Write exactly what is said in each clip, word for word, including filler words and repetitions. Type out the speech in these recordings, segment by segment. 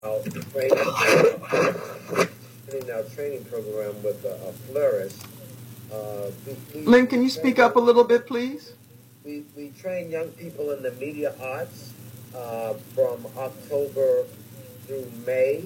our training, in our training program with a, a flourish. Uh, we, we, Lynn, we can you train speak up a young, little bit, please? we, we train young people in the media arts uh, from October through May,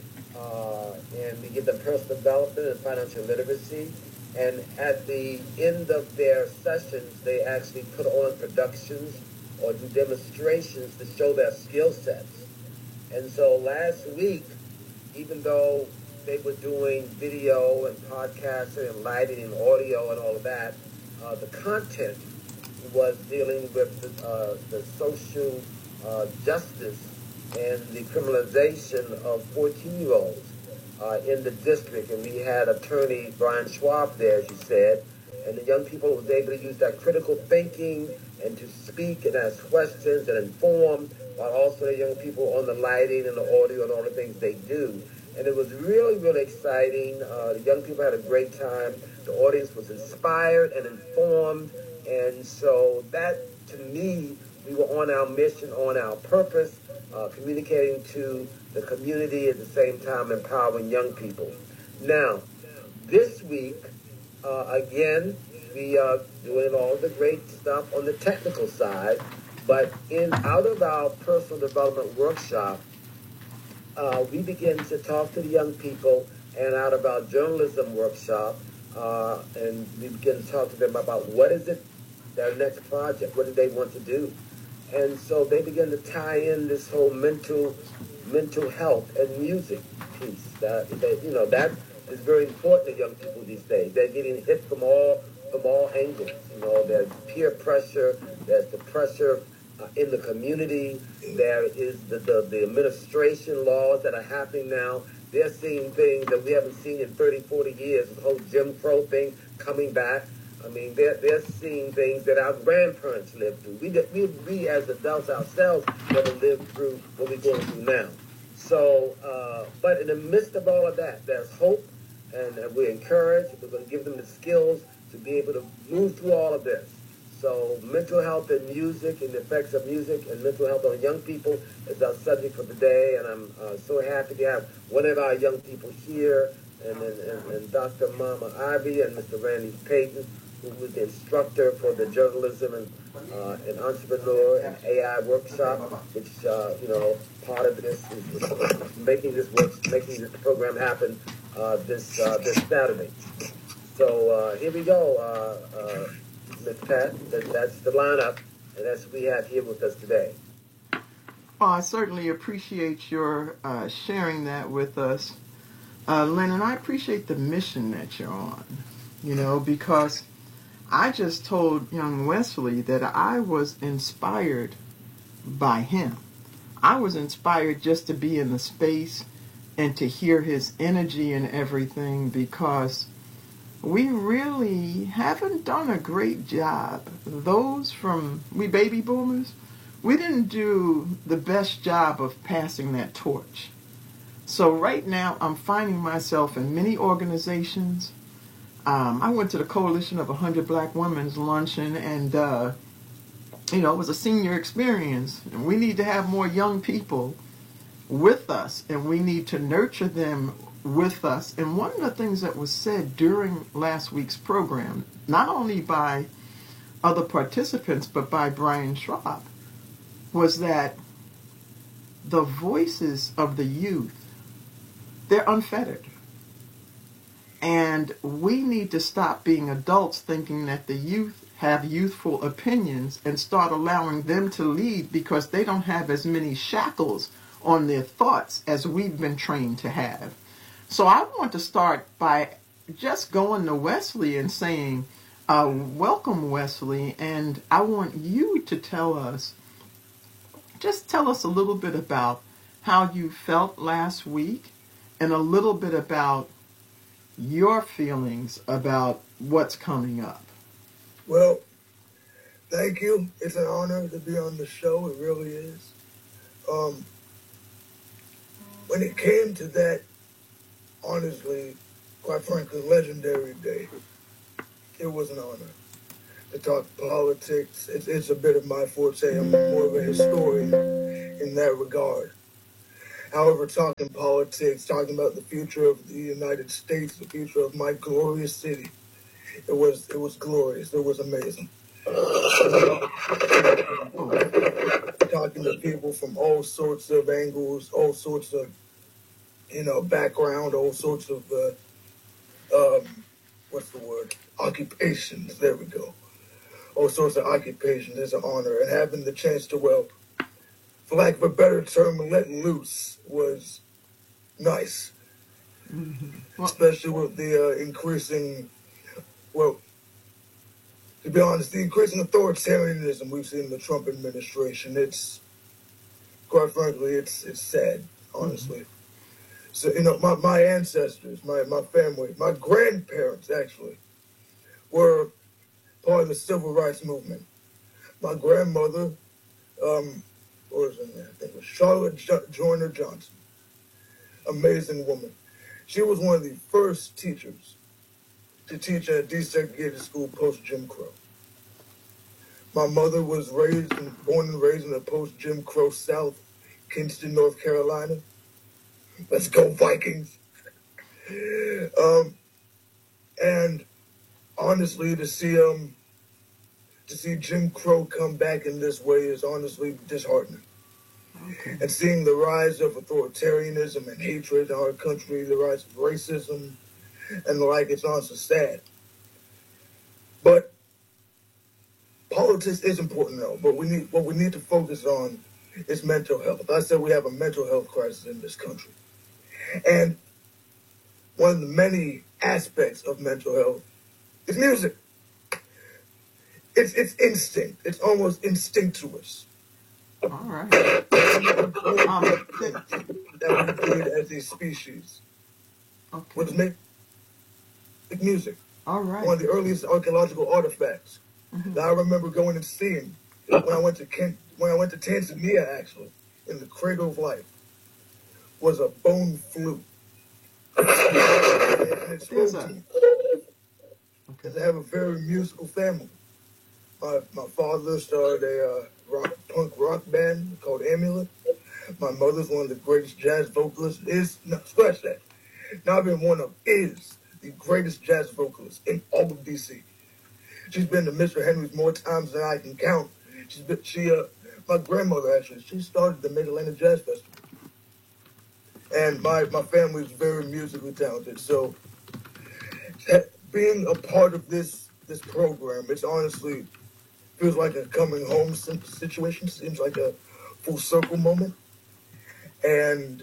uh, and we give them personal development and financial literacy. And at the end of their sessions, they actually put on productions or do demonstrations to show their skill sets. And so last week, even though they were doing video and podcasting and lighting and audio and all of that, uh, the content was dealing with the, uh, the social uh, justice and the criminalization of fourteen-year-olds uh, in the district. And we had attorney Brian Schwab there, as you said, and the young people was able to use that critical thinking and to speak and ask questions and inform, while also the young people on the lighting and the audio and all the things they do. And it was really, really exciting. Uh, the young people had a great time. The audience was inspired and informed. And so that, to me, we were on our mission, on our purpose, uh, communicating to the community at the same time empowering young people. Now, this week, uh, again, we are doing all the great stuff on the technical side, but in out of our personal development workshop, uh, we begin to talk to the young people, and out of our journalism workshop, uh, and we begin to talk to them about what is it, their next project, what do they want to do. And so they begin to tie in this whole mental mental health and music piece. That, that you know, that is very important to young people these days. They're getting hit from all from all angles. You know, there's peer pressure, there's the pressure uh, in the community, there is the, the, the administration laws that are happening now. They're seeing things that we haven't seen in thirty, forty years, the whole Jim Crow thing coming back. I mean, they're, they're seeing things that our grandparents lived through. We, we, we as adults ourselves never lived through what we're going through now. So, uh, but in the midst of all of that, there's hope, and, and we're encouraged. We're going to give them the skills to be able to move through all of this. So mental health and music and the effects of music and mental health on young people is our subject for today, and I'm uh, so happy to have one of our young people here, and, and, and, and Doctor Mama Ivy and Mister Randy Payton, who was the instructor for the journalism and, uh, and entrepreneur and A I workshop, which, uh, you know, part of this is, is making this work, making this program happen uh, this uh, this Saturday. So uh, here we go, uh, uh, Miz Pat. That, that's the lineup, and that's what we have here with us today. Well, I certainly appreciate your uh, sharing that with us, uh, Lynn, and I appreciate the mission that you're on, you know, because I just told young Wesley that I was inspired by him. I was inspired just to be in the space and to hear his energy and everything, because we really haven't done a great job. Those from, we baby boomers, we didn't do the best job of passing that torch. So right now I'm finding myself in many organizations. Um, I went to the Coalition of one hundred Black Women's luncheon, and, uh, you know, it was a senior experience. And we need to have more young people with us, and we need to nurture them with us. And one of the things that was said during last week's program, not only by other participants, but by Brian Schwab, was that the voices of the youth, they're unfettered. And we need to stop being adults thinking that the youth have youthful opinions and start allowing them to lead, because they don't have as many shackles on their thoughts as we've been trained to have. So I want to start by just going to Wesley and saying, uh, welcome, Wesley, and I want you to tell us, just tell us a little bit about how you felt last week and a little bit about your feelings about what's coming up. Well, thank you. It's an honor to be on the show. It really is. Um, when it came to that, honestly, quite frankly, legendary day, it was an honor to talk politics. It's, it's a bit of my forte. I'm more of a historian in that regard. However, talking politics, talking about the future of the United States, the future of my glorious city, it was it was glorious. It was amazing. Talking to people from all sorts of angles, all sorts of, you know, background, all sorts of, uh, um, what's the word? Occupations. There we go. All sorts of occupations is an honor. And having the chance to, well, for lack of a better term, let loose was nice. Mm-hmm. Well, Especially with the uh, increasing, well, to be honest, the increasing authoritarianism we've seen in the Trump administration. It's, quite frankly, it's it's sad, honestly. Mm-hmm. So, you know, my, my ancestors, my, my family, my grandparents, actually, were part of the civil rights movement. My grandmother, um, what was her name? I think it was Charlotte jo- Joyner Johnson. Amazing woman. She was one of the first teachers to teach at a desegregated school post-Jim Crow. My mother was raised and born and raised in the post-Jim Crow South, Kinston, North Carolina. Let's go Vikings. um, and honestly, to see um, to see Jim Crow come back in this way is honestly disheartening. Okay. And seeing the rise of authoritarianism and hatred in our country, the rise of racism and the like, it's honestly sad. But politics is important, though. But we need what we need to focus on is mental health. I said we have a mental health crisis in this country, and one of the many aspects of mental health is music. It's it's instinct. It's almost instinctuous. All right. Um, that we did as a species. Okay. Was make music. All right. One of the earliest archaeological artifacts mm-hmm. that I remember going and seeing when I went to Ken, when I went to Tanzania, actually, in the cradle of life, was a bone flute. And it spoke to me. Because I have a very musical family. My my father started a uh, rock punk rock band called Amulet. My mother's one of the greatest jazz vocalists. Is no scratch that. Not been one of is the greatest jazz vocalist in all of D C. She's been to Mister Henry's more times than I can count. She's been she uh my grandmother actually she started the Mid Atlantic Jazz Festival. And my my family is very musically talented. So being a part of this this program, it's honestly feels like a coming home situation. Seems like a full circle moment. And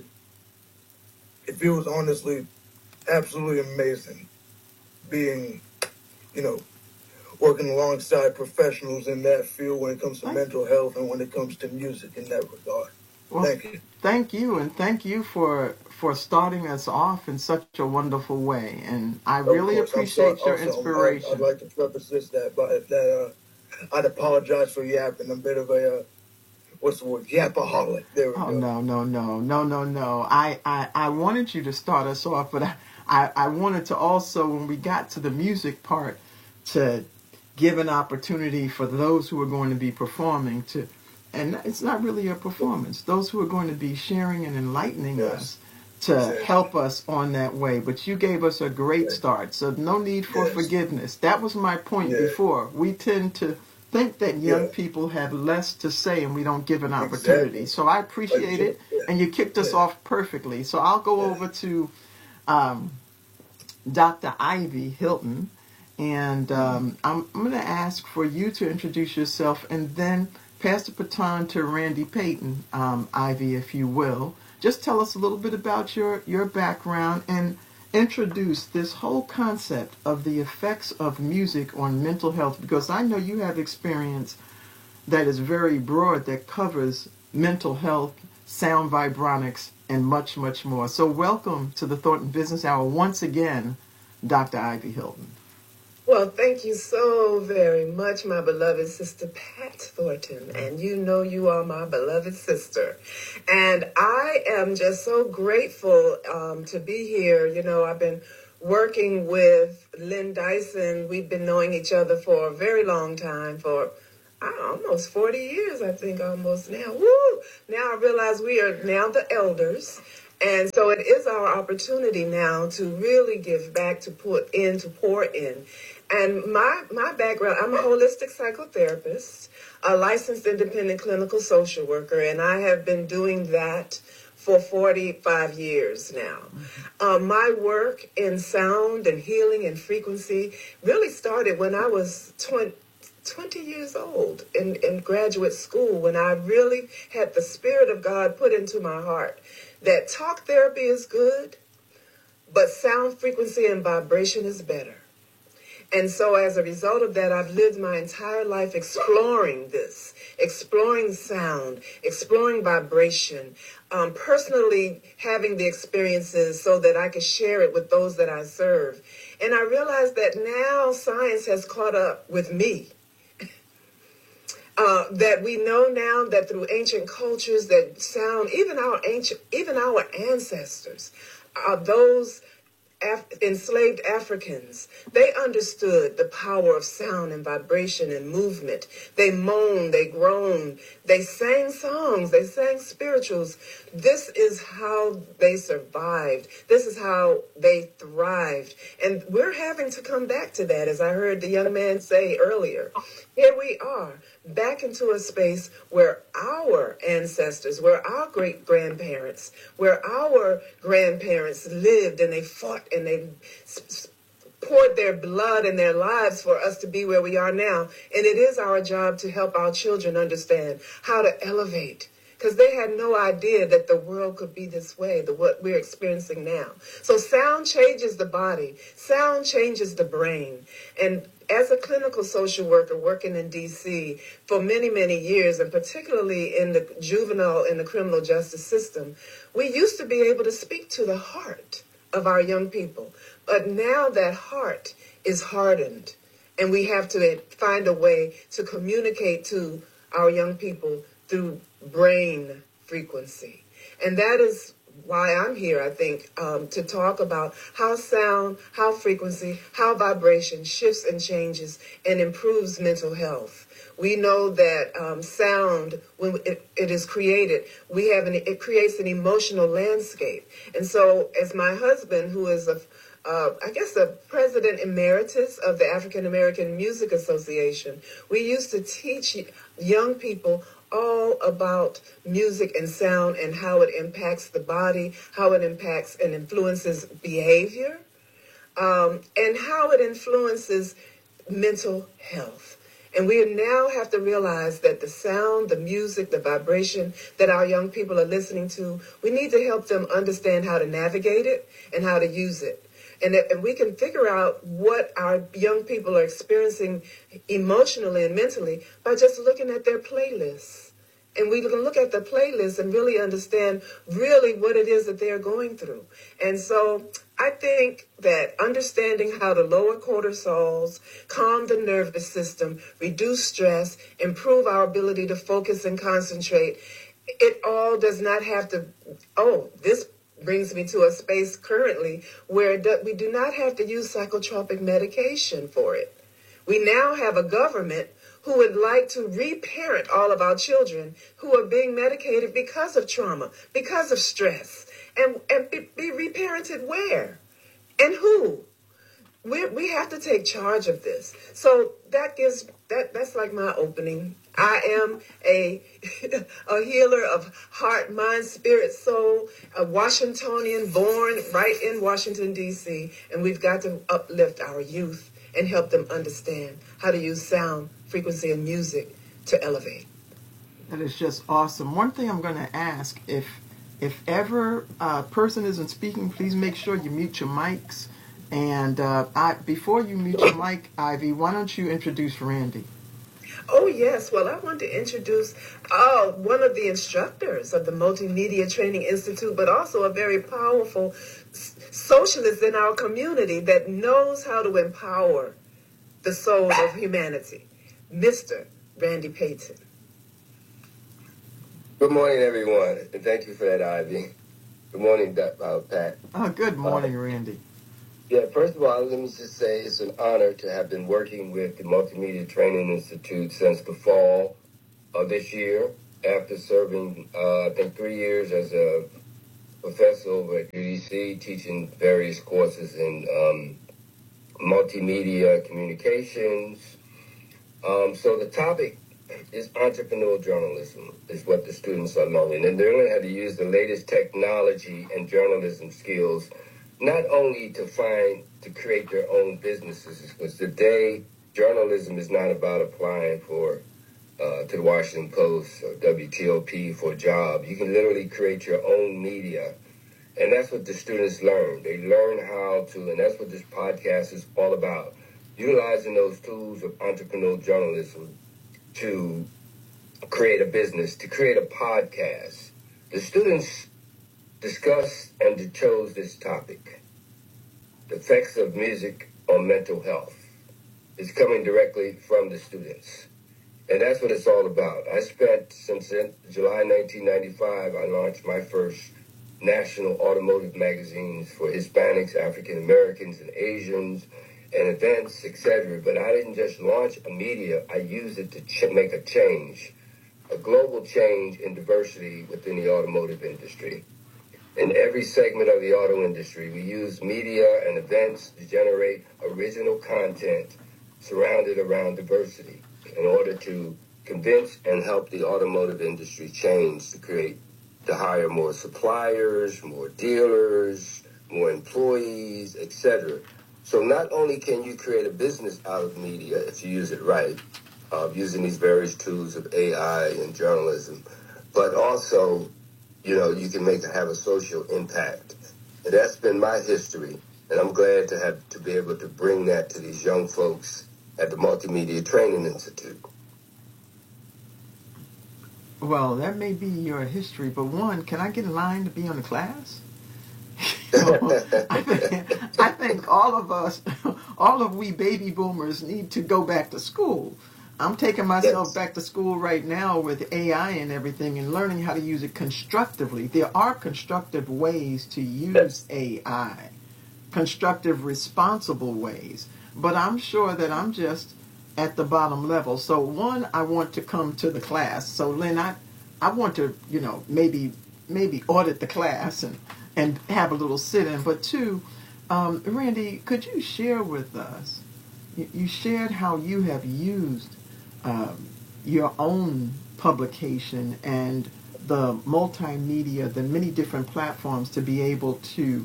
it feels honestly absolutely amazing being, you know, working alongside professionals in that field when it comes to mental health and when it comes to music in that regard. Well, thank you. Thank you, and thank you for for starting us off in such a wonderful way. And I really appreciate sorry, your also, inspiration. I'd, I'd like to preface this that, but that uh, I'd apologize for yapping. I'm a bit of a, uh, what's the word, yapaholic. There we oh, go. no, no, no, no, no, no. I, I, I wanted you to start us off, but I, I, I wanted to also, when we got to the music part, to give an opportunity for those who are going to be performing to, and it's not really a performance, those who are going to be sharing and enlightening yes. us to yes. help us on that way. But you gave us a great yes. start, so no need for yes. forgiveness. That was my point yes. before. We tend to think that young yes. people have less to say and we don't give an opportunity. Exactly. So I appreciate it, yes. and you kicked us yes. off perfectly. So I'll go yes. over to um, Doctor Ivy Hilton, and um, I'm, I'm going to ask for you to introduce yourself, and then pass the baton to Randy Payton, um, Ivy, if you will. Just tell us a little bit about your, your background and introduce this whole concept of the effects of music on mental health, because I know you have experience that is very broad that covers mental health, sound vibronics, and much, much more. So welcome to the Thornton Business Hour once again, Doctor Ivy Hilton. Well, thank you so very much, my beloved sister Pat Thornton. And you know you are my beloved sister. And I am just so grateful um, to be here. You know, I've been working with Lynn Dyson. We've been knowing each other for a very long time, for I, almost forty years, I think, almost now. Woo! Now I realize we are now the elders. And so it is our opportunity now to really give back, to put in, to pour in. And my, my background, I'm a holistic psychotherapist, a licensed independent clinical social worker, and I have been doing that for forty-five years now. Um, my work in sound and healing and frequency really started when I was twenty, twenty years old in, in graduate school, when I really had the Spirit of God put into my heart that talk therapy is good, but sound frequency and vibration is better. And so as a result of that, I've lived my entire life exploring this, exploring sound, exploring vibration, um, personally having the experiences so that I could share it with those that I serve. And I realized that now science has caught up with me. Uh, that we know now that through ancient cultures that sound, even our ancient, even our ancestors, uh, those Af- enslaved Africans, they understood the power of sound and vibration and movement. They moaned, they groaned, they sang songs, they sang spirituals. This is how they survived. This is how they thrived. And we're having to come back to that, as I heard the young man say earlier. Here we are, back into a space where our ancestors, where our great-grandparents, where our grandparents lived and they fought and they poured their blood and their lives for us to be where we are now. And it is our job to help our children understand how to elevate, because they had no idea that the world could be this way, the what we're experiencing now. So sound changes the body. Sound changes the brain. And as a clinical social worker working in D C for many, many years, and particularly in the juvenile and the criminal justice system, we used to be able to speak to the heart of our young people. But now that heart is hardened, and we have to find a way to communicate to our young people through brain frequency. And that is why I'm here, I think, um, to talk about how sound, how frequency, how vibration shifts and changes and improves mental health. We know that um, sound, when it, it is created, we have an, it creates an emotional landscape. And so as my husband, who is a Uh, I guess the president emeritus of the African American Music Association, we used to teach young people all about music and sound and how it impacts the body, how it impacts and influences behavior, um, and how it influences mental health. And we now have to realize that the sound, the music, the vibration that our young people are listening to, we need to help them understand how to navigate it and how to use it. And, and we can figure out what our young people are experiencing emotionally and mentally by just looking at their playlists. And we can look at the playlist and really understand really what it is that they're going through. And so I think that understanding how to lower cortisols, calm the nervous system, reduce stress, improve our ability to focus and concentrate, it all does not have to, oh, this brings me to a space currently where we do not have to use psychotropic medication for it. We now have a government who would like to reparent all of our children who are being medicated because of trauma, because of stress, and, and be, be reparented where? And who? We we have to take charge of this. So that gives, that that's like my opening. I am a a healer of heart, mind, spirit, soul, a Washingtonian born right in Washington, D C, and we've got to uplift our youth and help them understand how to use sound, frequency, and music to elevate. That is just awesome. One thing I'm going to ask, if if ever a person isn't speaking, please make sure you mute your mics. And uh, I, before you mute your mic, Ivy, why don't you introduce Randy? Oh, yes. Well, I want to introduce uh, one of the instructors of the Multimedia Training Institute, but also a very powerful socialist in our community that knows how to empower the soul of humanity, Mister Randy Payton. Good morning, everyone, and thank you for that, Ivy. Good morning, uh, Pat. Oh, good morning, uh, Randy. Yeah, first of all, let me just say it's an honor to have been working with the Multimedia Training Institute since the fall of this year, after serving, uh, I think, three years as a professor over at U D C, teaching various courses in um, multimedia communications. Um, so the topic is entrepreneurial journalism, is what the students are learning. And they're learning how to use the latest technology and journalism skills, not only to find, to create their own businesses, because today journalism is not about applying for, uh, to the Washington Post or W T O P for a job. You can literally create your own media. And that's what the students learn. They learn how to, and that's what this podcast is all about, utilizing those tools of entrepreneurial journalism to create a business, to create a podcast. The students discussed and chose this topic, the effects of music on mental health. It's coming directly from the students. And that's what it's all about. I spent, since July nineteen ninety-five, I launched my first national automotive magazines for Hispanics, African Americans, and Asians, and events, et cetera. But I didn't just launch a media. I used it to ch- make a change, a global change in diversity within the automotive industry. In every segment of the auto industry, we use media and events to generate original content surrounded around diversity in order to convince and help the automotive industry change, to create, to hire more suppliers, more dealers, more employees, et cetera. So not only can you create a business out of media if you use it right, uh, using these various tools of A I and journalism, but also, you know, you can make have a social impact. And that's been my history, and I'm glad to have to be able to bring that to these young folks at the Multimedia Training Institute. Well, that may be your history, but one, can I get in line to be on the class? So, I, think, I think all of us, all of we baby boomers need to go back to school. I'm taking myself Yes. back to school right now with A I and everything and learning how to use it constructively. There are constructive ways to use Yes. A I, constructive, responsible ways. But I'm sure that I'm just at the bottom level. So one, I want to come to the class. So Lynn, I, I want to, you know, maybe maybe audit the class and, and have a little sit-in. But two, um, Randy, could you share with us, you, you shared how you have used um, your own publication and the multimedia, the many different platforms to be able to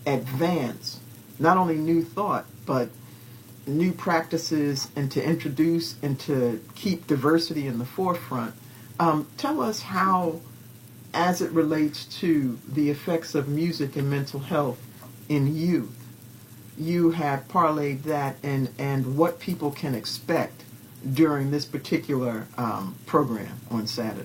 advance not only new thought, but new practices and to introduce and to keep diversity in the forefront. Um, tell us how, as it relates to the effects of music and mental health in youth, you have parlayed that and, and what people can expect during this particular um, program on Saturday.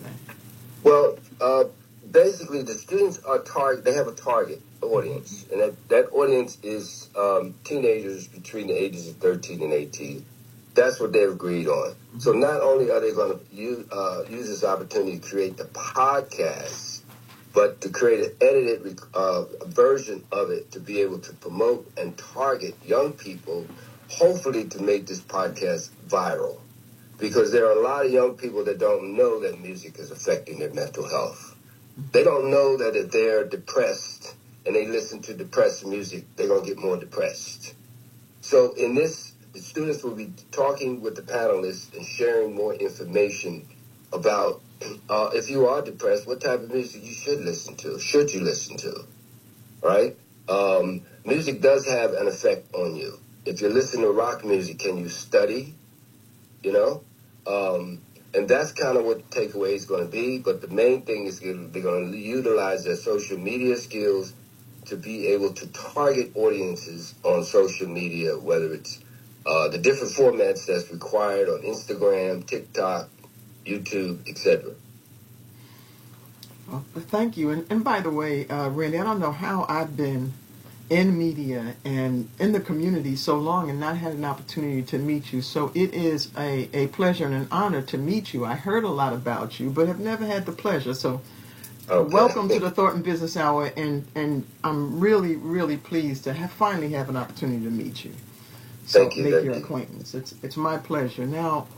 Well, uh, basically, the students are target. They have a target audience, and that, that audience is um, teenagers between the ages of thirteen and eighteen. That's what they've agreed on. So not only are they going to use, uh, use this opportunity to create the podcast, but to create an edited uh, version of it to be able to promote and target young people, hopefully to make this podcast viral. Because there are a lot of young people that don't know that music is affecting their mental health. They don't know that if they're depressed and they listen to depressed music, they're going to get more depressed. So in this, the students will be talking with the panelists and sharing more information about uh, if you are depressed, what type of music you should listen to, should you listen to, right? Um, music does have an effect on you. If you're listening to rock music, can you study? You know, um, and that's kind of what the takeaway is going to be. But the main thing is they're going to utilize their social media skills to be able to target audiences on social media, whether it's uh, the different formats that's required on Instagram, TikTok, YouTube, et cetera. Well, thank you. And, and by the way, uh, Randy, I don't know how I've been in media and in the community so long and not had an opportunity to meet you. So it is a, a pleasure and an honor to meet you. I heard a lot about you, but have never had the pleasure. So Okay. Welcome to the Thornton Business Hour, and, and I'm really, really pleased to have, finally have an opportunity to meet you. So Thank you, make thank your you. acquaintance. It's it's my pleasure. Now,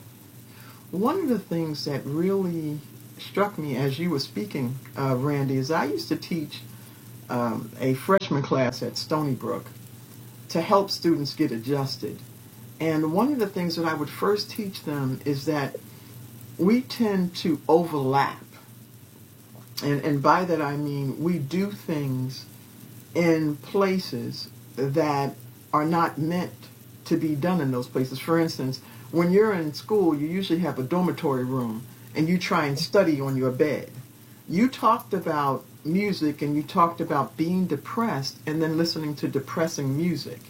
one of the things that really struck me as you were speaking, uh, Randy, is I used to teach um, a freshman class at Stony Brook to help students get adjusted. And one of the things that I would first teach them is that we tend to overlap. And, and by that I mean we do things in places that are not meant to be done in those places. For instance, when you're in school, you usually have a dormitory room and you try and study on your bed. You talked about music and you talked about being depressed and then listening to depressing music.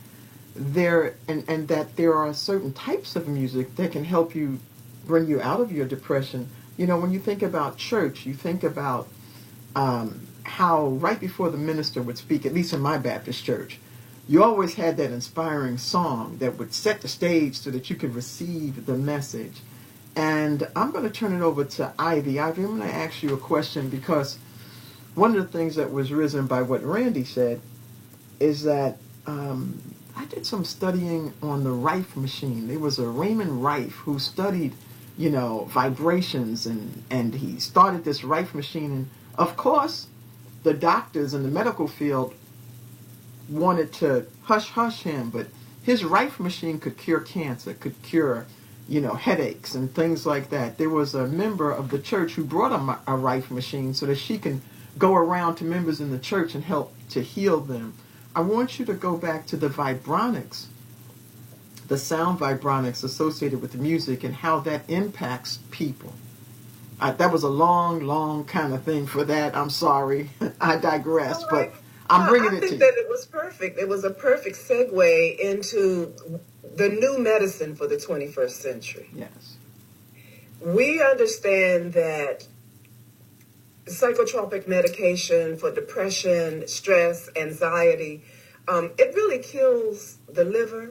There and, and that there are certain types of music that can help you bring you out of your depression. You know, when you think about church, you think about um, how right before the minister would speak, at least in my Baptist church, you always had that inspiring song that would set the stage so that you could receive the message. And I'm going to turn it over to Ivy. Ivy, I'm going to ask you a question because one of the things that was risen by what Randy said is that um, I did some studying on the Rife machine. There was a Raymond Rife who studied, you know, vibrations, and, and he started this Rife machine. And of course, the doctors in the medical field wanted to hush-hush him, but his Rife machine could cure cancer, could cure, you know, headaches and things like that. There was a member of the church who brought a, a Rife machine so that she can go around to members in the church and help to heal them. I want you to go back to the vibronics, the sound vibronics associated with the music and how that impacts people. Uh, that was a long, long kind of thing for that. I'm sorry. I digress, All right. but I'm Well, bringing I it think to that you. it was perfect. It was a perfect segue into the new medicine for the twenty-first century. Yes. We understand that psychotropic medication for depression, stress, anxiety, um, it really kills the liver,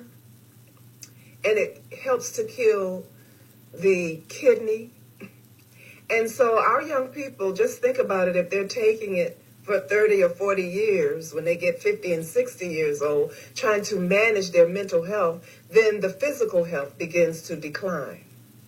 and it helps to kill the kidney. And so our young people, just think about it, if they're taking it for thirty or forty years, when they get fifty and sixty years old, trying to manage their mental health, then the physical health begins to decline.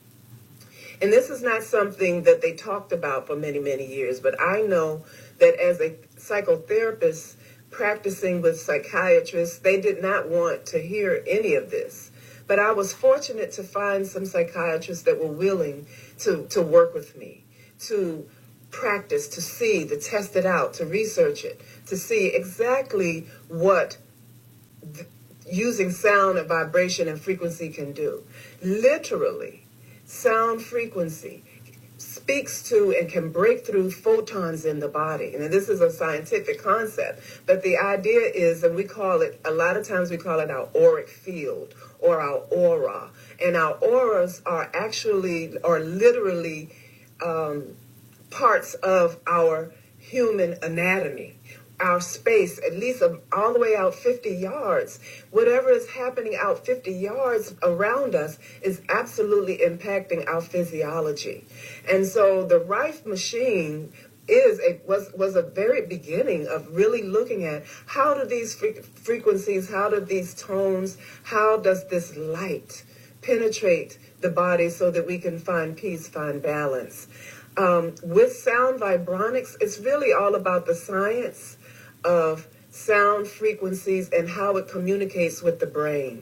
And this is not something that they talked about for many, many years, but I know that as a psychotherapist practicing with psychiatrists, they did not want to hear any of this. But I was fortunate to find some psychiatrists that were willing to, to work with me, to practice, to see, to test it out, to research it, to see exactly what th- using sound and vibration and frequency can do. Literally, sound frequency speaks to and can break through photons in the body. And this is a scientific concept, but the idea is, and we call it, a lot of times we call it our auric field or our aura. And our auras are actually, or literally um, parts of our human anatomy. Our space, at least all the way out fifty yards. Whatever is happening out fifty yards around us is absolutely impacting our physiology. And so the Rife machine is a, was was a very beginning of really looking at how do these fre- frequencies, how do these tones, how does this light penetrate the body so that we can find peace, find balance. Um, with sound vibronics, it's really all about the science of sound frequencies and how it communicates with the brain.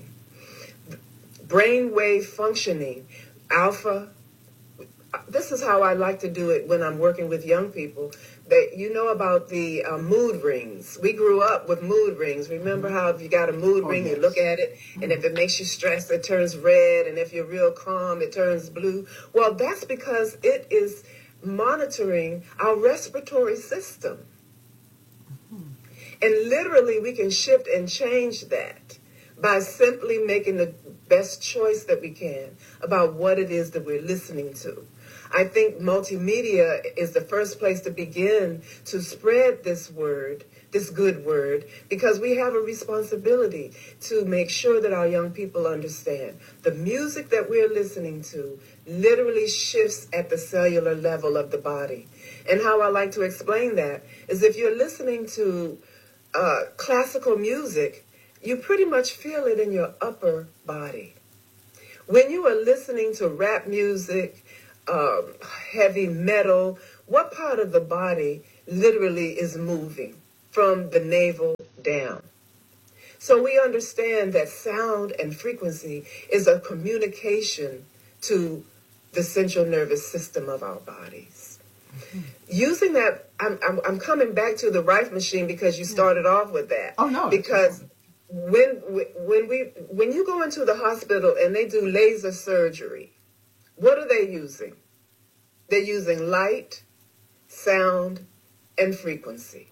Brain wave functioning, alpha. This is how I like to do it when I'm working with young people. That you know about the uh, mood rings. We grew up with mood rings. Remember how if you got a mood Oh, ring, yes. you look at it, and if it makes you stressed, it turns red, and if you're real calm, it turns blue. Well, that's because it is monitoring our respiratory system. And literally, we can shift and change that by simply making the best choice that we can about what it is that we're listening to. I think multimedia is the first place to begin to spread this word, this good word, because we have a responsibility to make sure that our young people understand the music that we're listening to literally shifts at the cellular level of the body. And how I like to explain that is if you're listening to uh, classical music, you pretty much feel it in your upper body. When you are listening to rap music, um, heavy metal, what part of the body literally is moving from the navel down? So we understand that sound and frequency is a communication to the central nervous system of our bodies. Mm-hmm. Using that, I'm, I'm, I'm coming back to the Rife machine because you started off with that. Oh, no. Because when, when, we, when you go into the hospital and they do laser surgery, what are they using? They're using light, sound, and frequency.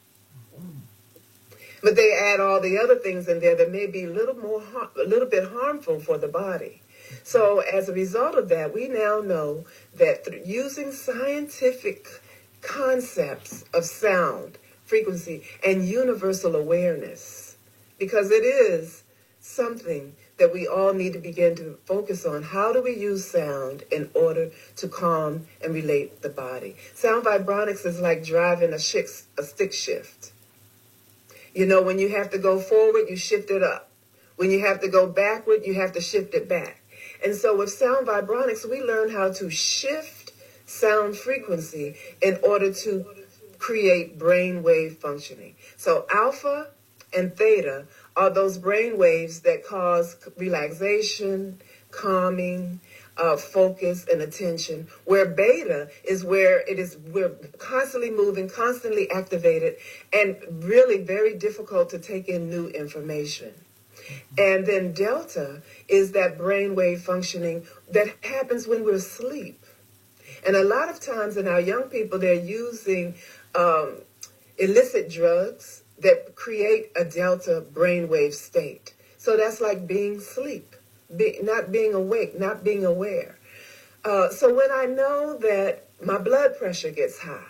But they add all the other things in there that may be a little more, har- a little bit harmful for the body. So as a result of that, we now know that through using scientific concepts of sound, frequency, and universal awareness, because it is something that we all need to begin to focus on. How do we use sound in order to calm and relate the body? Sound vibronics is like driving a, shix, a stick shift. You know, when you have to go forward, you shift it up. When you have to go backward, you have to shift it back. And so with sound vibronics, we learn how to shift sound frequency in order to create brainwave functioning. So alpha and theta are those brain waves that cause relaxation, calming, uh, focus, and attention, where beta is where it is, we're constantly moving, constantly activated, and really very difficult to take in new information. And then delta is that brainwave functioning that happens when we're asleep. And a lot of times in our young people, they're using um, illicit drugs that create a delta brainwave state. So that's like being asleep, be, not being awake, not being aware. Uh, so when I know that my blood pressure gets high,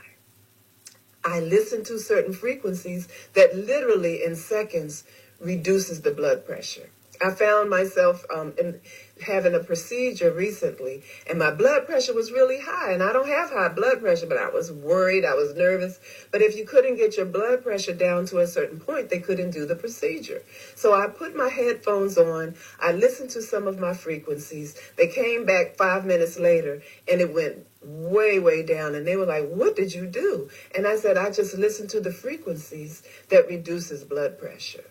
I listen to certain frequencies that literally in seconds reduces the blood pressure. I found myself um, in, having a procedure recently, and my blood pressure was really high. And I don't have high blood pressure, but I was worried, I was nervous. But if you couldn't get your blood pressure down to a certain point, they couldn't do the procedure. So I put my headphones on, I listened to some of my frequencies. They came back five minutes later, and it went way, way down. And they were like, what did you do? And I said, I just listened to the frequencies that reduces blood pressure.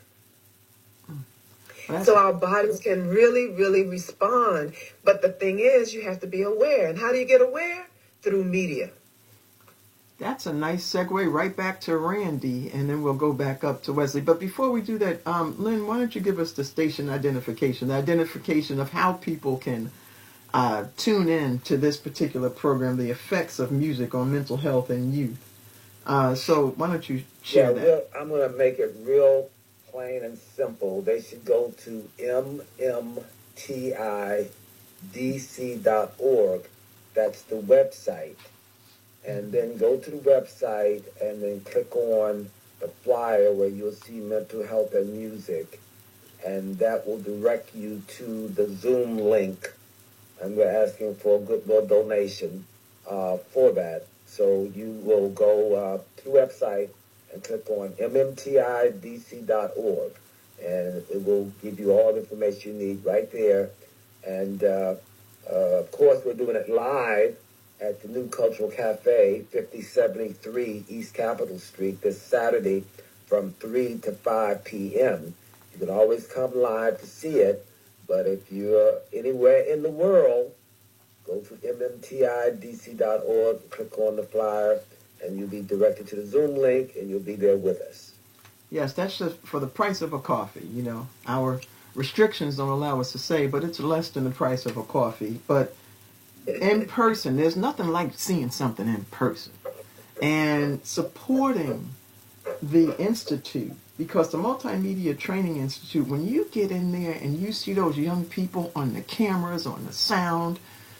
So our bodies can really, really respond. But the thing is, you have to be aware. And how do you get aware? Through media. That's a nice segue right back to Randy, and then we'll go back up to Wesley. But before we do that, um, Lynn, why don't you give us the station identification, the identification of how people can uh, tune in to this particular program, the effects of music on mental health and youth. Uh, so why don't you share yeah, that? Well, I'm going to make it real plain and simple. They should go to m m t i d c dot org. That's the website. And then go to the website and then click on the flyer where you'll see mental health and music. And that will direct you to the Zoom link. And we're asking for a goodwill donation uh, for that. So you will go uh, to the website and click on m m t i d c dot org, and it will give you all the information you need right there. And, uh, uh, of course, we're doing it live at the New Cultural Cafe, fifty seventy-three East Capitol Street, this Saturday from three to five p.m. You can always come live to see it, but if you're anywhere in the world, go to m m t i d c dot org, click on the flyer, and you'll be directed to the Zoom link, and you'll be there with us. Yes, that's just for the price of a coffee. You know, our restrictions don't allow us to say, but it's less than the price of a coffee. But in person, there's nothing like seeing something in person and supporting the Institute, because the Multimedia Training Institute, when you get in there and you see those young people on the cameras, on the sound,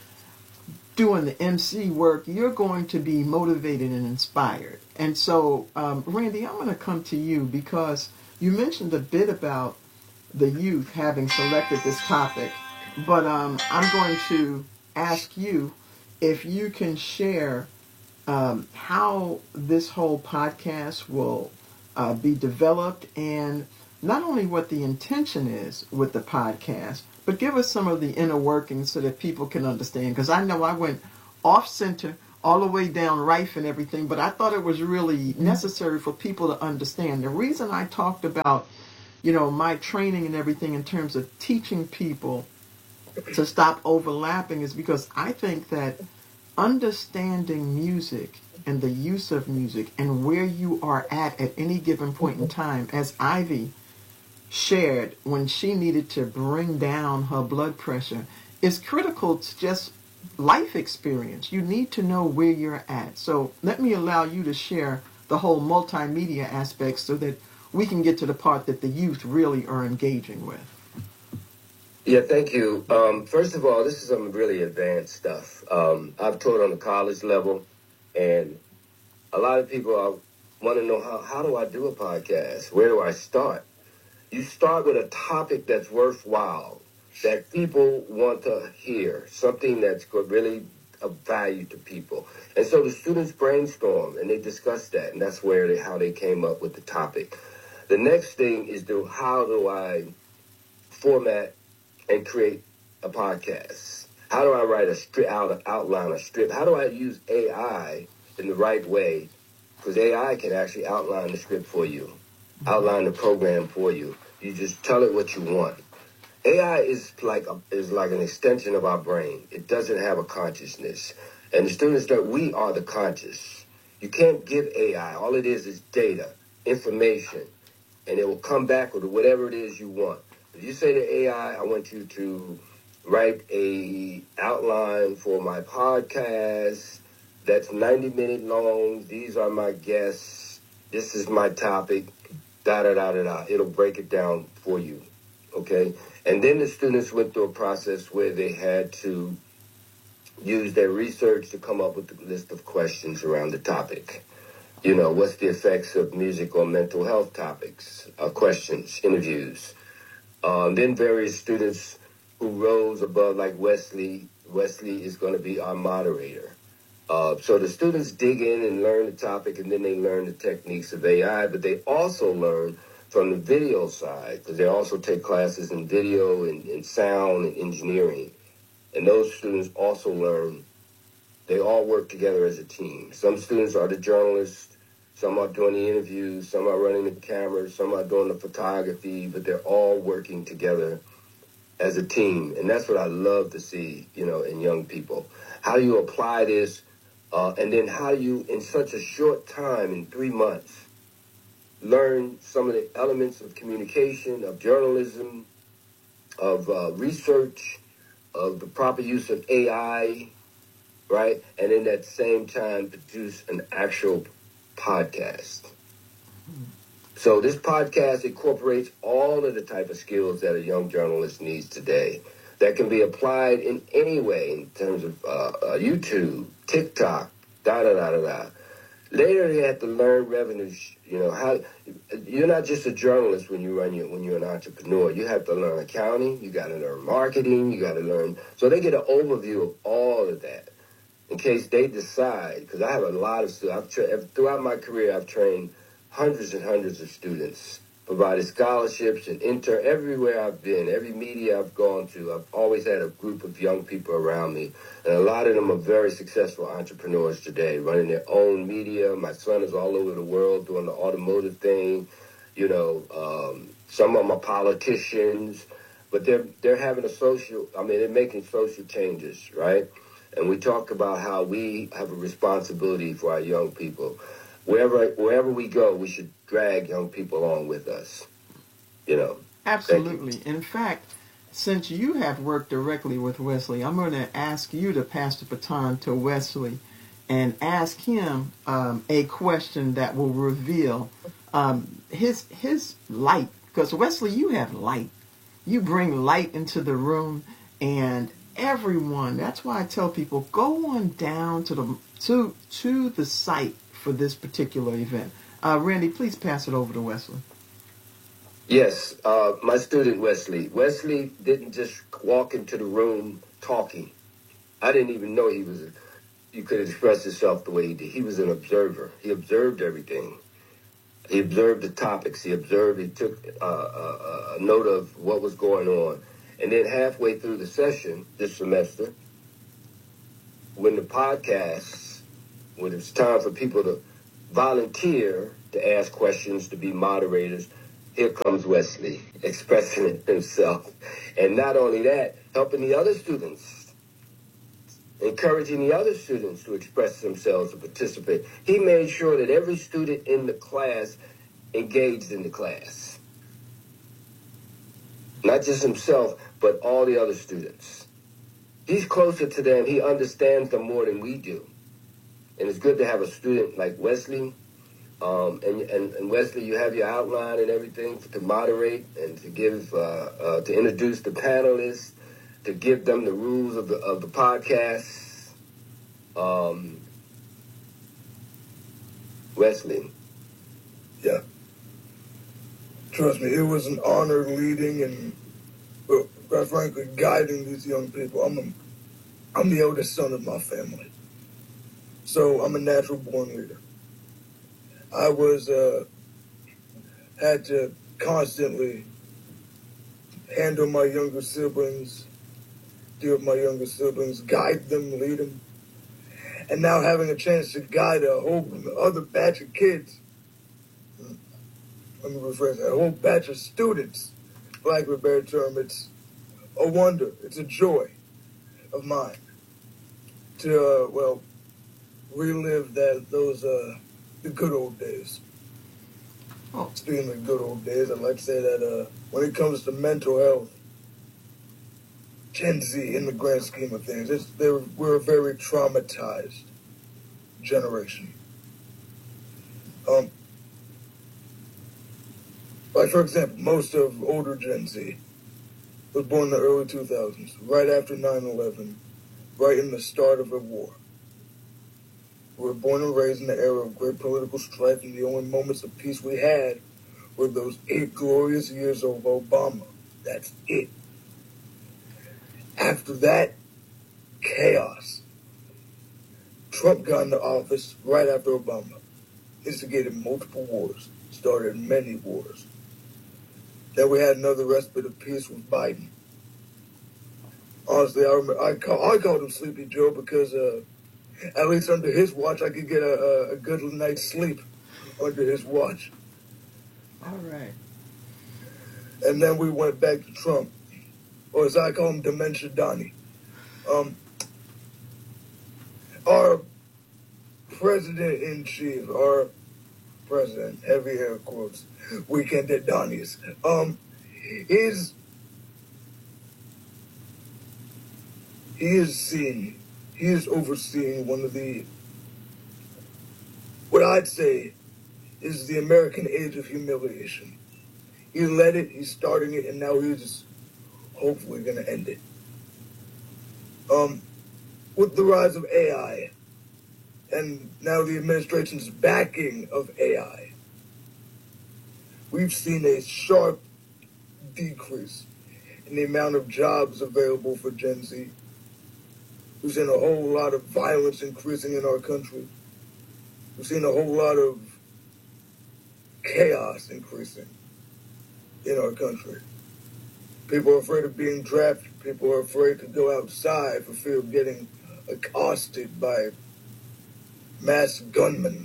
doing the M C work, you're going to be motivated and inspired. And so, um, Randy, I'm going to come to you because you mentioned a bit about the youth having selected this topic, but um, I'm going to ask you if you can share um, how this whole podcast will uh, be developed, and not only what the intention is with the podcast, but give us some of the inner workings so that people can understand. Because I know I went off center all the way down Rife and everything, but I thought it was really necessary for people to understand. The reason I talked about, you know, my training and everything in terms of teaching people to stop overlapping is because I think that understanding music and the use of music and where you are at at any given point in time, as Ivy shared when she needed to bring down her blood pressure, is critical to just life experience. You need to know where you're at. So let me allow you to share the whole multimedia aspect so that we can get to the part that the youth really are engaging with. Yeah, thank you. Um, first of all, this is some really advanced stuff. Um, I've taught on the college level, and a lot of people want to know, how, how do I do a podcast? Where do I start? You start with a topic that's worthwhile, that people want to hear, something that's really of value to people. And so the students brainstorm, and they discuss that, and that's where they, how they came up with the topic. The next thing is, do, how do I format and create a podcast? How do I write a strip out, outline a strip? How do I use A I in the right way? Because A I can actually outline the script for you, outline the program for you. You just tell it what you want. A I is like a, is like an extension of our brain. It doesn't have a consciousness. And the students that we are the conscious. You can't give A I. All it is is data, information, and it will come back with whatever it is you want. If you say to A I, I want you to write a outline for my podcast that's ninety minutes long. These are my guests. This is my topic. Da da da da da. It'll break it down for you. Okay? And then the students went through a process where they had to use their research to come up with a list of questions around the topic. You know, what's the effects of music on mental health topics, uh, questions, interviews. Um, then various students who rose above, like Wesley. Wesley is going to be our moderator. Uh, so the students dig in and learn the topic, and then they learn the techniques of A I, but they also learn from the video side, because they also take classes in video and, and sound and engineering. And those students also learn, they all work together as a team. Some students are the journalists, some are doing the interviews, some are running the cameras, some are doing the photography, but they're all working together as a team. And that's what I love to see, you know, in young people. How do you apply this? Uh, and then how do you, in such a short time, in three months, learn some of the elements of communication, of journalism, of uh, research, of the proper use of A I, right? And in that same time, produce an actual podcast. So this podcast incorporates all of the type of skills that a young journalist needs today that can be applied in any way in terms of uh, uh, YouTube, TikTok, da-da-da-da-da. Later, they have to learn revenue. You know, how you're not just a journalist when you run your when you're an entrepreneur. You have to learn accounting. You got to learn marketing. You got to learn. So they get an overview of all of that in case they decide. Because I have a lot of students. I've tra- throughout my career, I've trained hundreds and hundreds of students, provided scholarships and intern everywhere I've been, every media I've gone to. I've always had a group of young people around me. And a lot of them are very successful entrepreneurs today, running their own media. My son is all over the world doing the automotive thing. You know, um, some of them are politicians, but they're they're having a social, I mean, they're making social changes, right? And we talk about how we have a responsibility for our young people. Wherever wherever we go, we should drag young people along with us, you know. Absolutely. In fact, since you have worked directly with Wesley, I'm going to ask you to pass the baton to Wesley and ask him um, a question that will reveal um, his his light. Because, Wesley, you have light. You bring light into the room, and everyone, that's why I tell people, go on down to the to to the site for this particular event. Uh, Randy, please pass it over to Wesley. Yes, uh, my student Wesley. Wesley didn't just walk into the room talking. I didn't even know he was a, you could express yourself the way he did. He was an observer. He observed everything. He observed the topics. He observed, he took uh, uh, a note of what was going on. And then halfway through the session this semester, when the podcasts, when it's time for people to volunteer to ask questions, to be moderators, here comes Wesley expressing it himself. And not only that, helping the other students, encouraging the other students to express themselves and participate. He made sure that every student in the class engaged in the class. Not just himself, but all the other students. He's closer to them. He understands them more than we do. And it's good to have a student like Wesley. Um, and, and, and Wesley, you have your outline and everything to moderate and to give, uh, uh, to introduce the panelists, to give them the rules of the of the podcast. Um, Wesley. Yeah. Trust me, it was an honor leading and, well, quite frankly, guiding these young people. I'm a, I'm the oldest son of my family, so I'm a natural born leader. I was uh, had to constantly handle my younger siblings, deal with my younger siblings, guide them, lead them, and now having a chance to guide a whole other batch of kids. Let me rephrase that. A whole batch of students, for lack of a better term. It's a wonder. It's a joy of mine to, uh, well, relive that those uh, the good old days. Oh. Speaking of the good old days, I'd like to say that uh, when it comes to mental health, Gen Z, in the grand scheme of things, it's, they were, we're a very traumatized generation. Um, like, for example, most of older Gen Z was born in the early two thousands, right after nine eleven, right in the start of a war. We were born and raised in the era of great political strife, and the only moments of peace we had were those eight glorious years of Obama. That's it. After that, chaos. Trump got into office right after Obama, instigated multiple wars, started many wars. Then we had another respite of peace with Biden. Honestly, I remember I, call, I called him Sleepy Joe because uh, at least under his watch, I could get a, a, a good night's sleep under his watch. All right. And then we went back to Trump, or as I call him, Dementia Donnie. Um, our president-in-chief, our president, heavy air quotes, weekend at Donnie's, um, is, he is seeing, he is overseeing one of the, what I'd say is the American age of humiliation. He led it, he's starting it, and now he's hopefully going to end it. Um, with the rise of A I, and now the administration's backing of A I, we've seen a sharp decrease in the amount of jobs available for Gen Z. We've seen a whole lot of violence increasing in our country. We've seen a whole lot of chaos increasing in our country. People are afraid of being drafted. People are afraid to go outside for fear of getting accosted by mass gunmen.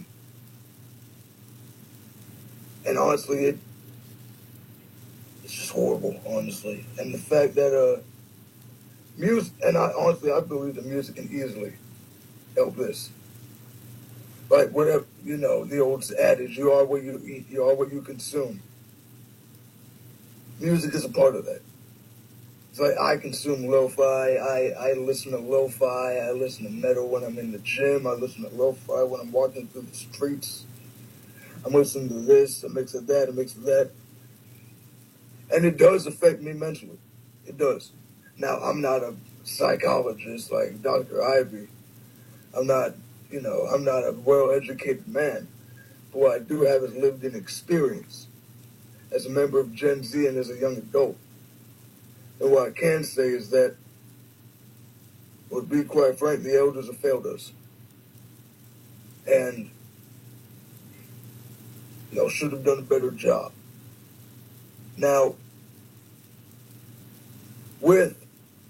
And honestly, it, it's just horrible, honestly. And the fact that uh, music, and I honestly, I believe that music can easily help this. Like, whatever, you know, the old adage, you are what you eat, you are what you consume. Music is a part of that. It's like I consume lo-fi, I, I listen to lo-fi, I listen to metal when I'm in the gym, I listen to lo-fi when I'm walking through the streets. I'm listening to this, a mix of that, a mix of that. And it does affect me mentally. It does. Now, I'm not a psychologist like Doctor Ivy. I'm not, you know, I'm not a well-educated man. But what I do have is lived-in experience as a member of Gen Z and as a young adult. And what I can say is that, well, to be quite frank, the elders have failed us. and, you know, should have done a better job. Now, with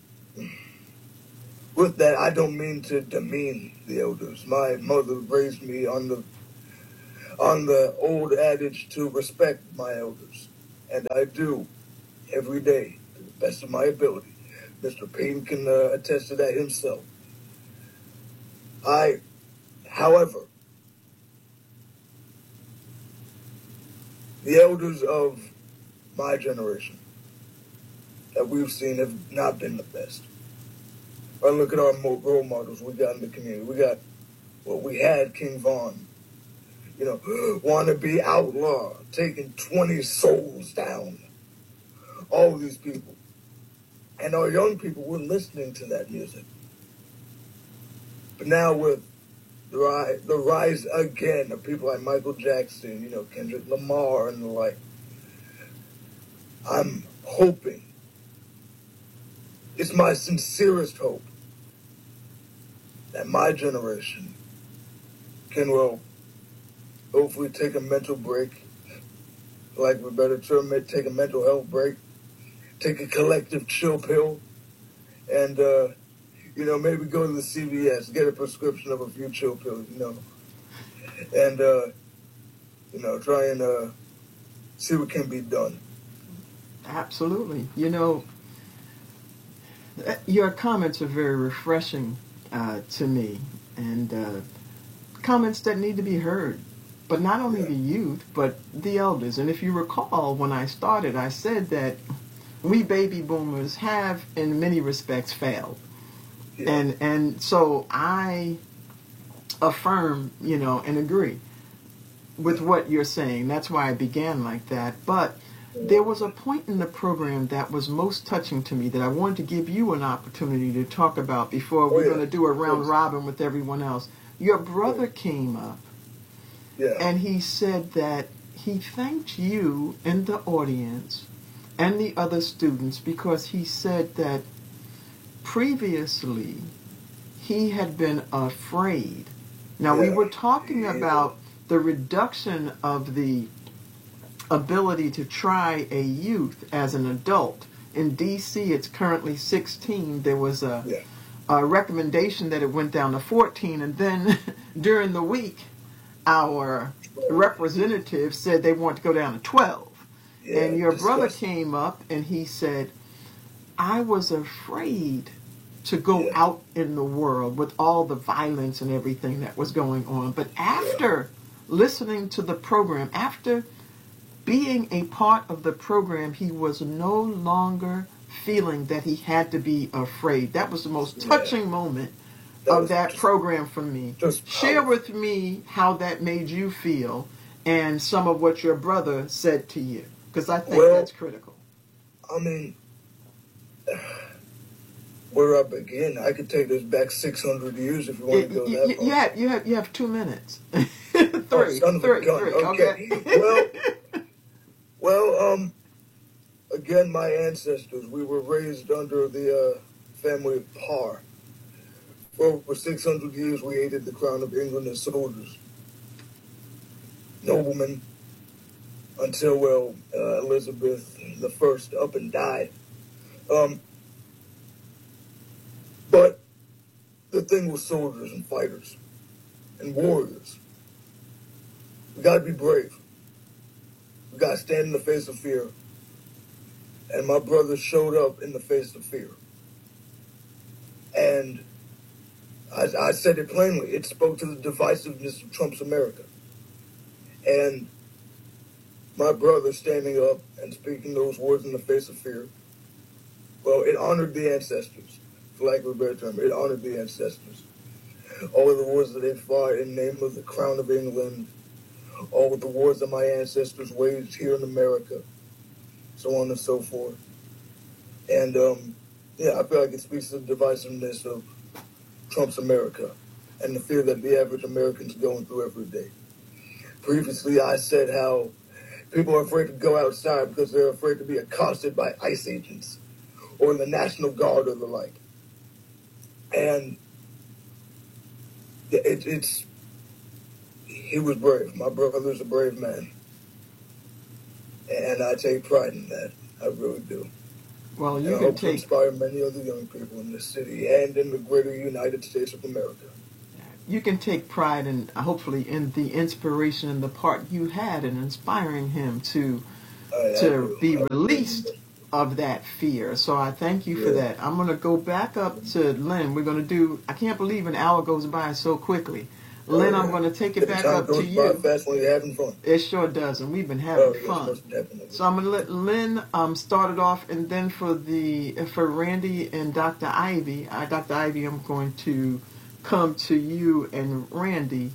with that, I don't mean to demean the elders. My mother raised me on the on the old adage to respect my elders, and I do every day to the best of my ability. Mister Payne can uh, attest to that himself. I, however, the elders of my generation that we've seen have not been the best. I look at our role models we got in the community. We got, well, we had King Von, you know, wannabe outlaw, taking twenty souls down. All of these people. And our young people were listening to that music. But now with the rise, the rise again of people like Michael Jackson, you know, Kendrick Lamar and the like, I'm hoping, it's my sincerest hope, that my generation can, well, hopefully take a mental break, for lack of a better term, take a mental health break, take a collective chill pill, and, uh, you know, maybe go to the C V S, get a prescription of a few chill pills, you know, and, uh, you know, try and uh, see what can be done. Absolutely. You know, your comments are very refreshing uh, to me, and uh, comments that need to be heard. But not only Yeah. the youth, but the elders. And if you recall, when I started, I said that we baby boomers have, in many respects, failed. Yeah. And and so I affirm, you know, and agree with what you're saying. That's why I began like that. But there was a point in the program that was most touching to me that I wanted to give you an opportunity to talk about before Oh, we're yeah. going to do a round Please. robin with everyone else. Your brother came up Yeah. and he said that he thanked you and the audience and the other students because he said that previously he had been afraid. Now, we Yeah. were talking Yeah. about the reduction of the ability to try a youth as an adult. In D C, it's currently sixteen. There was a, Yeah. a recommendation that it went down to fourteen, and then during the week, our representative said they want to go down to twelve. Yeah, and your brother disgusting. came up and he said, I was afraid to go Yeah. out in the world with all the violence and everything that was going on. But after listening to the program, after being a part of the program, he was no longer feeling that he had to be afraid. That was the most Yeah. touching moment That of was that just- program for me. just Share powerful. with me how that made you feel and some of what your brother said to you, because I think Well, that's critical. I mean, where I begin, I could take this back six hundred years if you want to go You, that you, far. you, have, you, have, you have two minutes. three, Oh, son of a three, gun. three, Okay. okay? Well, well, um, again, my ancestors, we were raised under the uh, family of Parr. For over six hundred years, we aided the crown of England as soldiers, noblemen, until, well, uh, Elizabeth the First up and died. Um, but the thing with soldiers and fighters and warriors, we gotta be brave. We gotta stand in the face of fear. And my brother showed up in the face of fear. And I, I said it plainly. It spoke to the divisiveness of Trump's America. And my brother standing up and speaking those words in the face of fear, well, it honored the ancestors. For lack of a better term, it honored the ancestors. All of the wars that they fought in the name of the crown of England, all of the wars that my ancestors waged here in America, so on and so forth. And, um, yeah, I feel like it speaks to the divisiveness of Trump's America and the fear that the average American's going through every day. Previously, I said how people are afraid to go outside because they're afraid to be accosted by ICE agents or the National Guard or the like. And it, it's he was brave. My brother is a brave man. And I take pride in that. I really do. Well, you and I can hope to take inspire many other young people in this city and in the greater United States of America. you can take pride in hopefully in the inspiration and the part you had in inspiring him to I, to I be I released of that fear. So I thank you for Yeah. that. I'm going to go back up to Lynn. We're going to do, I can't believe an hour goes by so quickly. Lynn, I'm going to take it The back time up to goes by you. fast when you're having fun. It sure does, and we've been Oh, having yes, fun. most definitely. So I'm going to let Lynn um, start it off, and then for the for Randy and Doctor Ivy, uh, Doctor Ivy, I'm going to come to you and Randy.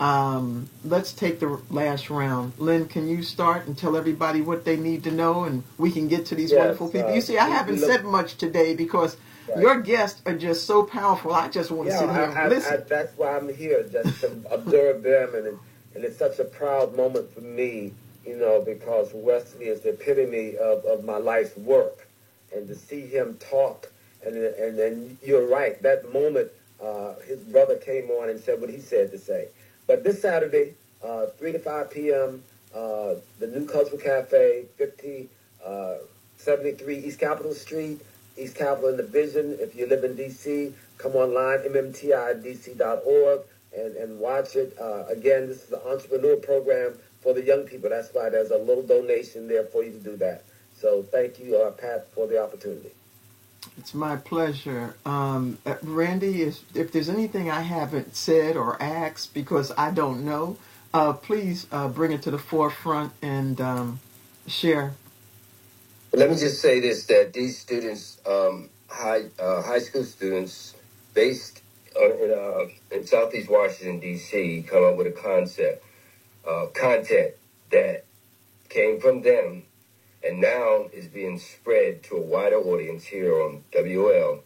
Um, let's take the last round. Lynn, can you start and tell everybody what they need to know, and we can get to these Yes, wonderful people. uh, You see, I we- haven't we look- said much today because Right. your guests are just so powerful. I just want to Yeah, sit here I, and I, I, listen. that's why I'm here, just to observe them, and and it's such a proud moment for me, you know, because Wesley is the epitome of, of my life's work, and to see him talk, and and then you're right, that moment, uh, his brother came on and said what he said to say. But this Saturday, uh, three to five p.m., uh, the New Cultural Cafe, fifty seventy-three East Capitol Street, East Capitol in the Vision. If you live in D C, come online, m m t i d c dot org, and, and watch it. Uh, again, this is the entrepreneur program for the young people. That's why there's a little donation there for you to do that. So thank you, uh, Pat, for the opportunity. It's my pleasure. Um, uh, Randy, if, if there's anything I haven't said or asked because I don't know, uh, please uh, bring it to the forefront and um, share. Let me just say this, that these students, um, high uh, high school students based on, in, uh, in Southeast Washington, D C, come up with a concept, uh, content that came from them and now is being spread to a wider audience here on W L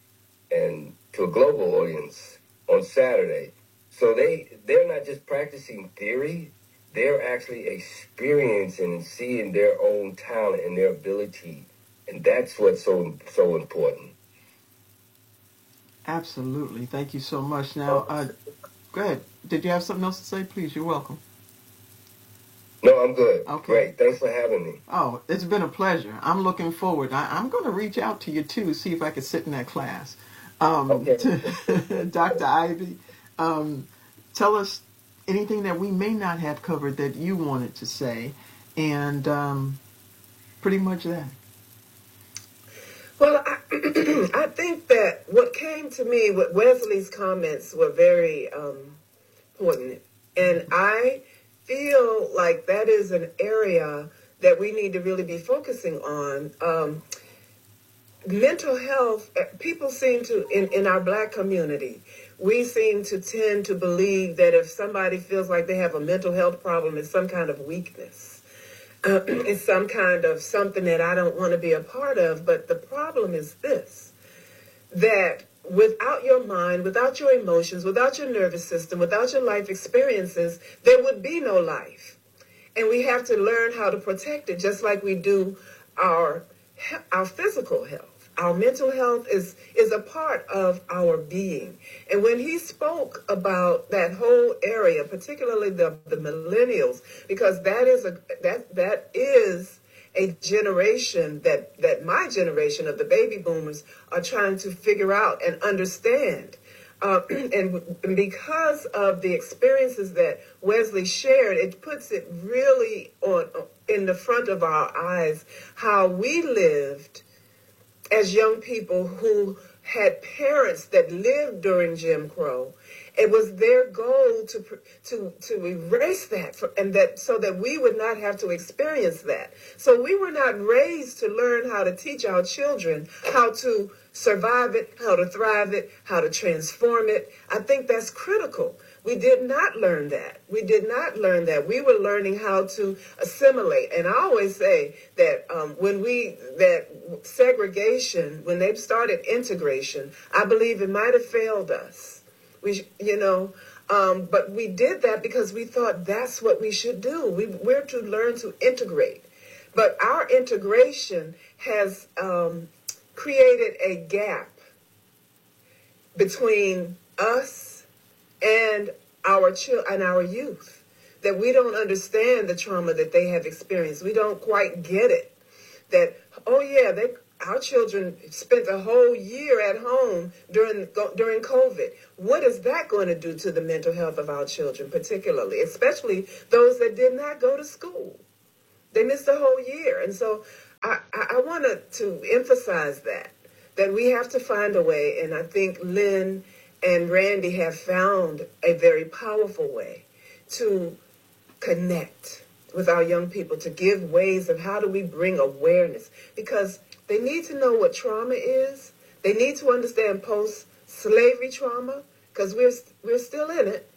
and to a global audience on Saturday. So they, they're not just practicing theory, they're actually experiencing and seeing their own talent and their ability. And that's what's so so important. Absolutely. Thank you so much. Now, uh, go ahead. Did you have something else to say? Please, you're welcome. No, I'm good. Okay. Great. Thanks for having me. Oh, it's been a pleasure. I'm looking forward. I, I'm going to reach out to you, too, see if I can sit in that class. Um, Okay. Doctor Ivy, um, tell us anything that we may not have covered that you wanted to say, and um, pretty much that. Well, I, I think that what came to me, what Wesley's comments were very um, important. And I feel like that is an area that we need to really be focusing on. Um, mental health, people seem to, in, in our black community, we seem to tend to believe that if somebody feels like they have a mental health problem, it's some kind of weakness. Uh, it's some kind of something that I don't want to be a part of. But the problem is this, that without your mind, without your emotions, without your nervous system, without your life experiences, there would be no life. And we have to learn how to protect it, just like we do our our physical health. Our mental health is, is a part of our being. And when he spoke about that whole area, particularly the, the millennials, because that is a that that is a generation that, that my generation of the baby boomers are trying to figure out and understand. Uh, and because of the experiences that Wesley shared, it puts it really on in the front of our eyes how we lived as young people who had parents that lived during Jim Crow. It was their goal to to to erase that, for, and that so that we would not have to experience that. So we were not raised to learn how to teach our children how to survive it, how to thrive it, how to transform it. I think that's critical. We did not learn that. We did not learn that. We were learning how to assimilate. And I always say that um, when we, that segregation, when they started integration, I believe it might have failed us. We, you know, um, but we did that because we thought that's what we should do. We, we're to learn to integrate. But our integration has um, created a gap between us and our chil- and our youth, that we don't understand the trauma that they have experienced. We don't quite get it. That, oh yeah, they, our children spent a whole year at home during during COVID. What is that going to do to the mental health of our children, particularly, especially those that did not go to school? They missed a whole year. And so I, I, I wanted to emphasize that, that we have to find a way, and I think Lynn and Randy have found a very powerful way to connect with our young people, to give ways of how do we bring awareness, because they need to know what trauma is. They need to understand post-slavery trauma, because we're we're still in it.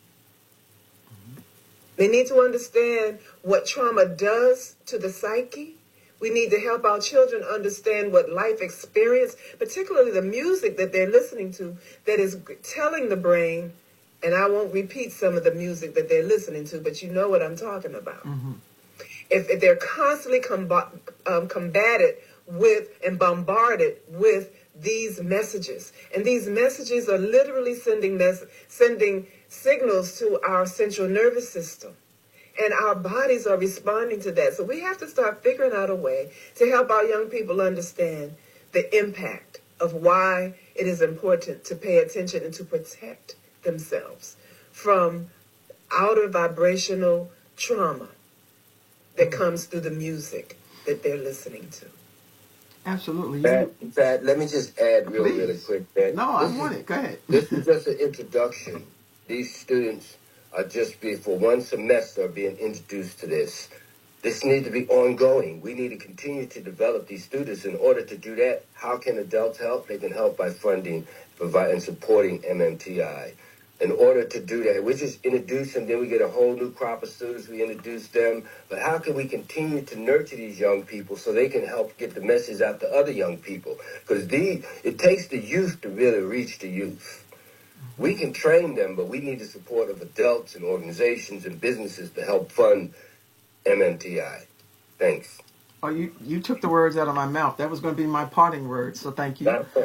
They need to understand what trauma does to the psyche. We need to help our children understand what life experience, particularly the music that they're listening to, that is telling the brain, and I won't repeat some of the music that they're listening to, but you know what I'm talking about. Mm-hmm. If, if they're constantly combat, um, combated with and bombarded with these messages, and these messages are literally sending mes- sending signals to our central nervous system, and our bodies are responding to that. So we have to start figuring out a way to help our young people understand the impact of why it is important to pay attention and to protect themselves from outer vibrational trauma that comes through the music that they're listening to. Absolutely. Pat, Pat, let me just add real, Please. really quick. Pat. No, I This want is- it. Go ahead. This is just an introduction. These students are just be for one semester being introduced to this. This needs to be ongoing. We need to continue to develop these students. In order to do that, how can adults help? They can help by funding, providing, and supporting M M T I. In order to do that, we just introduce them, then we get a whole new crop of students, we introduce them. But how can we continue to nurture these young people so they can help get the message out to other young people? Because it takes the youth to really reach the youth. We can train them, but we need the support of adults and organizations and businesses to help fund M M T I. Thanks. Oh, you, you took the words out of my mouth. That was going to be my parting words, so thank you.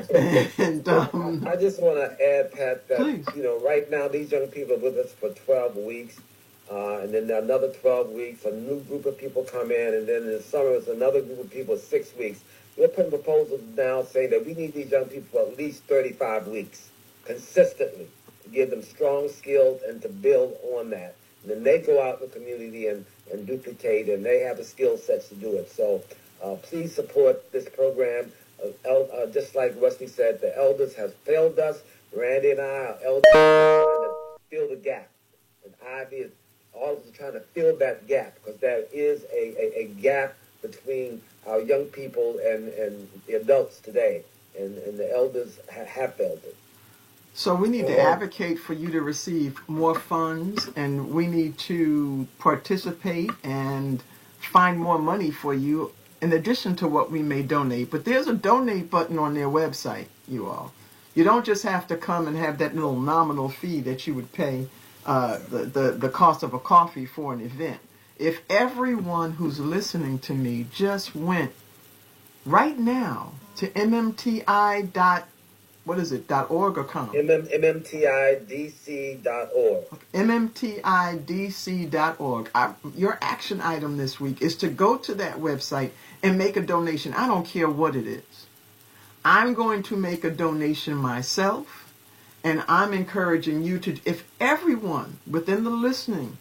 and um, I just want to add, Pat, that, Please. you know, right now these young people are with us for twelve weeks, uh, and then another twelve weeks, a new group of people come in, and then in the summer it's another group of people, six weeks. We're putting proposals now saying that we need these young people for at least thirty-five weeks, consistently, to give them strong skills and to build on that. And then they go out in the community and, and duplicate, and they have the skill sets to do it. So uh, please support this program. Uh, el- uh, just like Wesley said, the elders have failed us. Randy and I are elders are trying to fill the gap. And Ivy is all trying to fill that gap, because there is a, a, a gap between our young people and, and the adults today. And, and the elders ha- have failed it. So we need to advocate for you to receive more funds, and we need to participate and find more money for you in addition to what we may donate. But there's a donate button on their website, you all. You don't just have to come and have that little nominal fee that you would pay uh, the, the, the cost of a coffee for an event. If everyone who's listening to me just went right now to M M T I dot What is it? .org or com? M M T I D C dot org. M M T I D C dot org. I, your action item this week is to go to that website and make a donation. I don't care what it is. I'm going to make a donation myself, and I'm encouraging you to, if everyone within the listening,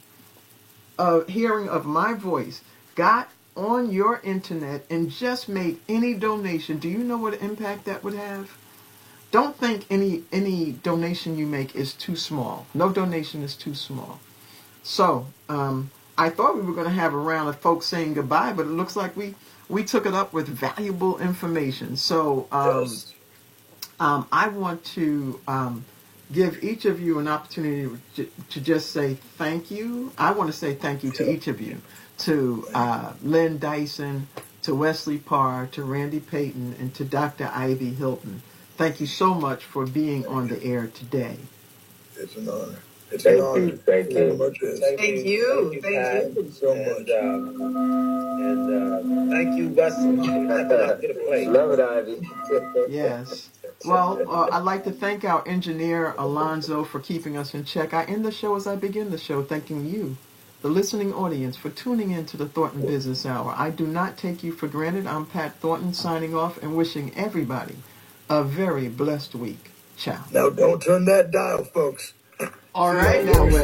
uh, hearing of my voice got on your internet and just made any donation, do you know what impact that would have? Don't think any any donation you make is too small. No donation is too small. So um, I thought we were going to have a round of folks saying goodbye, but it looks like we, we took it up with valuable information. So um, Yes. um, I want to um, give each of you an opportunity to, to just say thank you. I want to say thank you to each of you, to uh, Lynn Dyson, to Wesley Parr, to Randy Payton, and to Doctor Ivy Hilton. Thank you so much for being on the air today. It's an honor. It's Thank an honor. you. Thank Very you. much is. Thank you. Thank Pat. you. So And, much. uh, and uh, thank you, Wesley, for stepping up to the plate. Love it, Ivy. Yes. Well, uh, I'd like to thank our engineer, Alonzo, for keeping us in check. I end the show as I begin the show, thanking you, the listening audience, for tuning in to the Thornton Business Hour. I do not take you for granted. I'm Pat Thornton, signing off and wishing everybody a very blessed week. Ciao. Now, don't turn that dial, folks. All right, now.